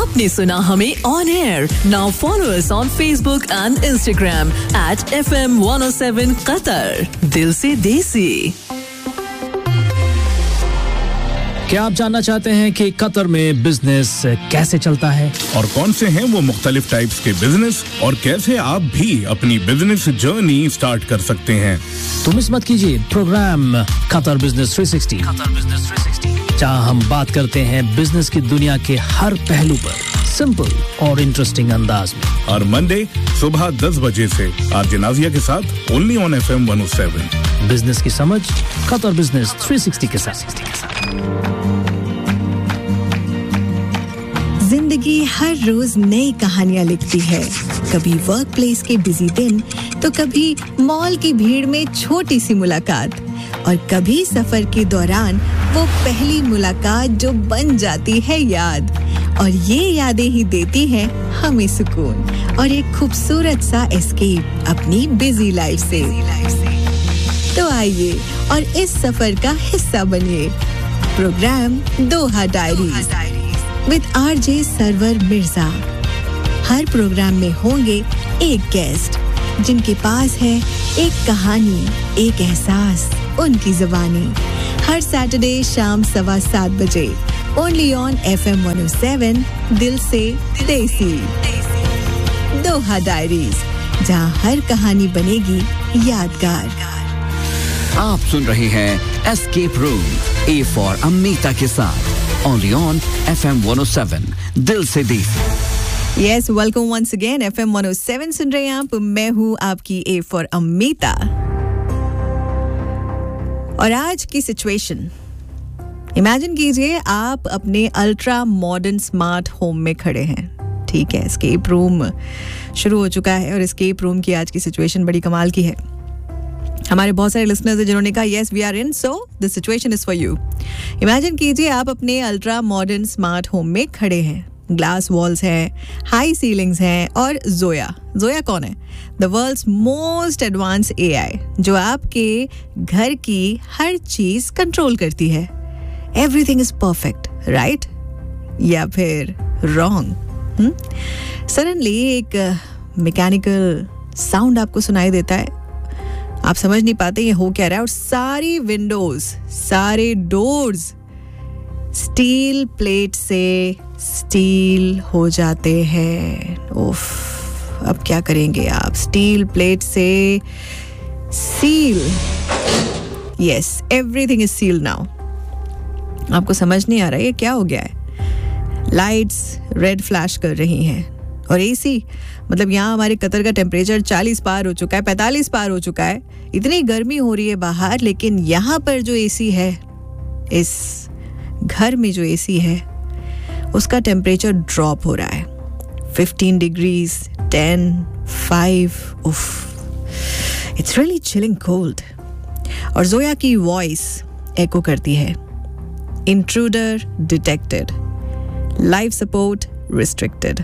आपने सुना हमें on air. Now follow us on Facebook and Instagram @FM 107 Qatar. दिल से देसी. क्या आप जानना चाहते हैं कि कतर में बिजनेस कैसे चलता है और कौन से हैं वो मुख्तलिफ टाइप्स के बिजनेस और कैसे आप भी अपनी बिजनेस जर्नी स्टार्ट कर सकते हैं? तो मिस मत कीजिए प्रोग्राम कतर बिजनेस 360 जहां हम बात करते हैं बिजनेस की दुनिया के हर पहलू पर सिंपल और इंटरेस्टिंग अंदाज में. और मंडे सुबह 10 बजे से आरजे नाजिया के साथ ओनली ऑन FM 107. बिजनेस की समझ कतर बिजनेस 360 के साथ. जिंदगी हर रोज नई कहानियां लिखती है. कभी वर्क प्लेस के बिजी दिन तो कभी मॉल की भीड़ में छोटी सी मुलाकात और कभी सफर के दौरान वो पहली मुलाकात जो बन जाती है याद. और ये यादें ही देती हैं हमें सुकून और एक खूबसूरत सा एस्केप अपनी बिजी लाइफ से. तो आइए और इस सफर का हिस्सा बनिए. Programme Doha diaries with RJ server Mirza. Her programme में होंगे एक गेस्ट जिनके पास है एक कहानी, एक एहसास, उनकी ज़ुबानी. हर सैटरडे शाम 7:15 बजे ओनली ऑन FM 107 दिल से देसी. दोहा डायरीज, जहां हर कहानी बनेगी यादगार. आप सुन रहे हैं एस्केप रूम ए फॉर अम्मीता के साथ ओनली ऑन FM 107 दिल से देसी. Yes, welcome once again. FM 107 सुन रहे हैं आप. मैं हूँ आपकी ए फॉर अम्मीता. और आज की सिचुएशन इमेजिन कीजिए, आप अपने अल्ट्रा मॉडर्न स्मार्ट होम में खड़े हैं. ठीक है, एस्केप रूम शुरू हो चुका है और एस्केप रूम की आज की सिचुएशन बड़ी कमाल की है. हमारे बहुत सारे लिसनर्स हैं जिन्होंने कहा yes we are in, so the situation is for you. Imagine कीजिए आप अपने अल्ट्रा मॉडर्न स्मार्ट होम में खड़े हैं. ग्लास वॉल्स हैं, हाई सीलिंग्स हैं और जोया कौन है? The world's most advance AI जो आपके घर की हर चीज कंट्रोल करती है. Everything is perfect, right? या फिर रॉन्ग? सडनली एक मैकेनिकल साउंड आपको सुनाई देता है. आप समझ नहीं पाते ये हो क्या रहा है और सारी विंडोज, सारे डोर्स स्टील प्लेट से स्टील हो जाते हैं. उफ, अब क्या करेंगे आप? स्टील प्लेट से seal. Yes, everything is seal now. आपको समझ नहीं आ रहा है ये क्या हो गया है. लाइट्स रेड फ्लैश कर रही हैं और AC, मतलब यहाँ हमारे कतर का टेम्परेचर 40 पार हो चुका है, 45 पार हो चुका है. इतनी गर्मी हो रही है बाहर, लेकिन यहाँ पर जो AC है, इस घर में जो AC है, उसका टेम्परेचर ड्रॉप हो रहा है. 15 डिग्रीज, 10, 5. उफ, इट्स रियली चिलिंग कोल्ड. और जोया की वॉइस एको करती है, intruder detected, life support restricted.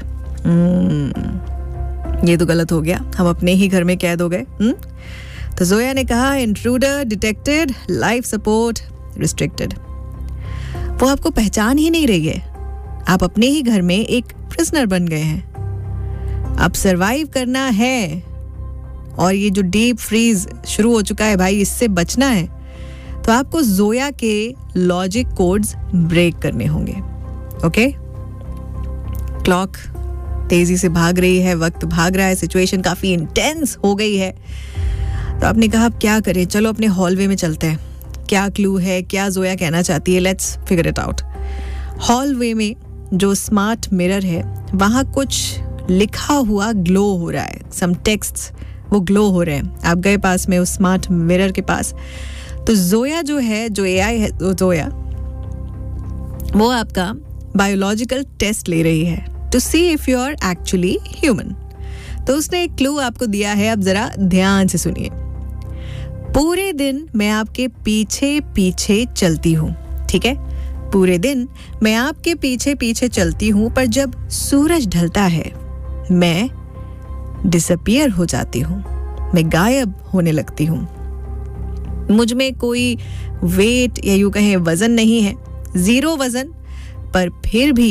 ये तो गलत हो गया, हम अपने ही घर में कैद हो गए. तो जोया ने कहा intruder detected, life support restricted. वो आपको पहचान ही नहीं रही है. आप अपने ही घर में एक प्रिजनर बन गए हैं. अब सरवाइव करना है और ये जो डीप फ्रीज शुरू हो चुका है भाई, इससे बचना है तो आपको जोया के लॉजिक कोड्स ब्रेक करने होंगे. ओके, क्लॉक तेजी से भाग रही है, वक्त भाग रहा है, सिचुएशन काफी इंटेंस हो गई है. तो आपने कहा अब क्या करें, चलो अपने हॉलवे में चलते हैं. क्या क्लू है, क्या जोया कहना चाहती है, let's figure it out. Hallway में जो स्मार्ट मिरर है वहां कुछ लिखा हुआ ग्लो हो रहा है. सम टेक्स्ट्स वो ग्लो हो रहे हैं. आप गए पास में उस स्मार्ट मिरर के पास, तो जोया जो है, जो AI है, जोया वो आपका बायोलॉजिकल टेस्ट ले रही है to see if you are actually human. तो उसने एक क्लू आपको दिया है, अब जरा ध्यान से सुनिए. पूरे दिन मैं आपके पीछे पीछे चलती हूँ. ठीक है, पूरे दिन मैं आपके पीछे पीछे चलती हूँ, पर जब सूरज ढलता है मैं डिसअपियर हो जाती हूँ, मैं गायब होने लगती हूँ. मुझ में कोई वेट या यूं कहें वजन नहीं है, 0 वजन, पर फिर भी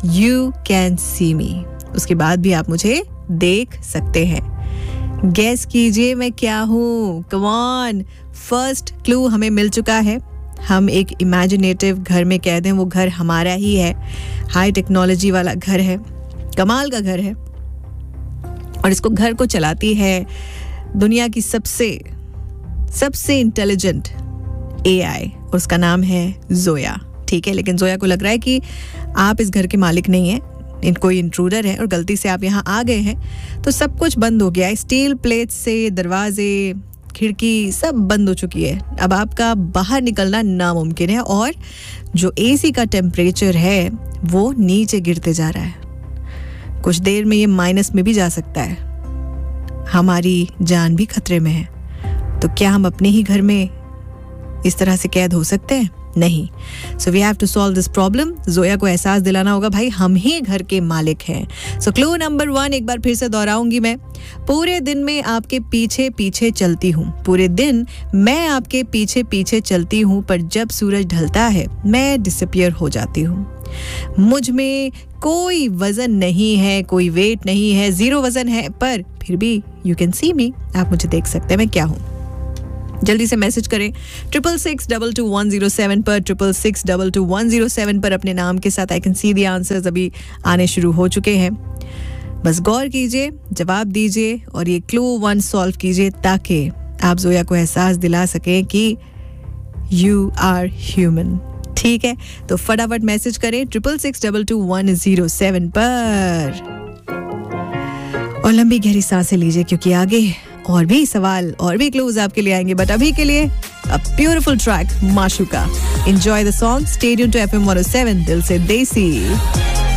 यू कैन सी मी, उसके बाद भी आप मुझे देख सकते हैं। गेस कीजिए मैं क्या हूँ, कम ऑन। फर्स्ट क्लू हमें मिल चुका है, हम एक इमेजिनेटिव घर में कैद हैं, वो घर हमारा ही है, हाई टेक्नोलॉजी वाला घर है, कमाल का घर है, और इसको घर को चलाती है दुनिया की सबसे इंटेलिजेंट AI, और उसका नाम है जोया। ठीक है, लेकिन जोया को लग रहा है कि आप इस घर के मालिक नहीं हैं, कोई इंट्रूडर है और गलती से आप यहाँ आ गए हैं, तो सब कुछ बंद हो गया है। स्टील प्लेट से दरवाजे, खिड़की सब बंद हो चुकी है। अब आपका बाहर निकलना नामुमकिन है, और जो AC का टेम्परेचर है वो नीचे गिरते जा रहा है। कुछ देर में ये माइनस में भी जा सकता है। हमारी जान भी खतरे में है। तो क्या हम अपने ही घर में इस तरह से कैद हो सकते हैं? नहीं। So we have to solve this problem. Zoya को एहसास दिलाना होगा भाई हम ही घर के मालिक हैं। सो क्लू नंबर 1 एक बार फिर से दोहराऊंगी मैं। पूरे दिन में आपके पीछे पीछे चलती हूँ, पूरे दिन मैं आपके पीछे पीछे चलती हूँ, पर जब सूरज ढलता है मैं डिसअपियर हो जाती हूँ। मुझ में कोई वजन नहीं है, कोई वेट नहीं है, 0 वजन है, पर फिर भी यू कैन सी मी, आप मुझे देख सकते हैं। मैं क्या हूँ? जल्दी से मैसेज करें 66622107 पर, 66622107 पर अपने नाम के साथ। I can see the answers अभी आने शुरू हो चुके हैं। बस गौर कीजिए, जवाब दीजिए और ये क्लू 1 सॉल्व कीजिए, ताकि आप जोया को एहसास दिला सकें कि यू आर ह्यूमन। ठीक है, तो फटाफट मैसेज करें 66622107 पर, और लंबी गहरी सांसें लीजिए, क्योंकि आगे और भी सवाल और भी क्लूज आपके लिए आएंगे। बट अभी के लिए a beautiful track माशूका। Enjoy the song, stay tuned to FM 107 दिल से देसी।